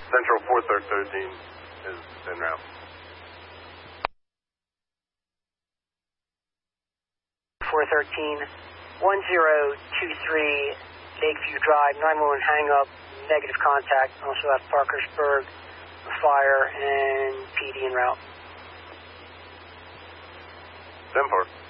Central 413 is en route. 413, 1023, Lakeview Drive, 911 hang up, negative contact. Also at Parkersburg, fire and PD en route. 10-4.